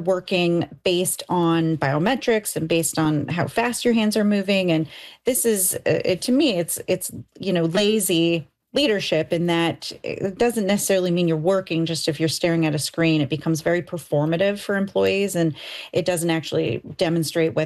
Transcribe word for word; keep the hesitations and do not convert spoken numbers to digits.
working based on biometrics and based on how fast your hands are moving. And this is, uh, it, to me, it's it's you know lazy leadership in that it doesn't necessarily mean you're working just if you're staring at a screen. It becomes very performative for employees, and it doesn't actually demonstrate whether